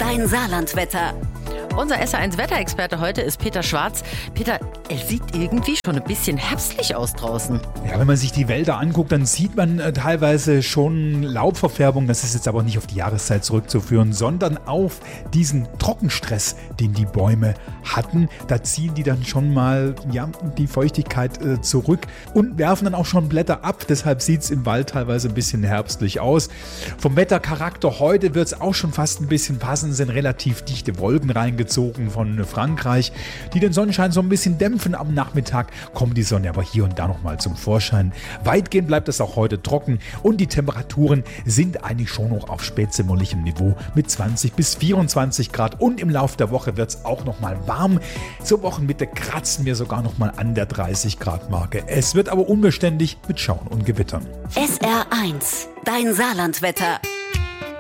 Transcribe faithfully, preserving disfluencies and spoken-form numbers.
dein Saarlandwetter. Unser S R eins Wetterexperte heute ist Peter Schwarz. Peter, es sieht irgendwie schon ein bisschen herbstlich aus draußen. Ja, wenn man sich die Wälder anguckt, dann sieht man äh, teilweise schon Laubverfärbung. Das ist jetzt aber nicht auf die Jahreszeit zurückzuführen, sondern auf diesen Trockenstress, den die Bäume hatten. Da ziehen die dann schon mal ja, die Feuchtigkeit äh, zurück und werfen dann auch schon Blätter ab. Deshalb sieht es im Wald teilweise ein bisschen herbstlich aus. Vom Wettercharakter heute wird es auch schon fast ein bisschen passen. Es sind relativ dichte Wolken reingezogen von Frankreich, die den Sonnenschein so ein bisschen dämpfen. Am Nachmittag kommt die Sonne aber hier und da nochmal zum Vorschein. Weitgehend bleibt es auch heute trocken und die Temperaturen sind eigentlich schon noch auf spätsommerlichem Niveau mit zwanzig bis vierundzwanzig Grad und im Laufe der Woche wird es auch nochmal warm. Zur Wochenmitte kratzen wir sogar nochmal an der dreißig Grad Marke. Es wird aber unbeständig mit Schauen und Gewittern. S R eins, dein Saarlandwetter.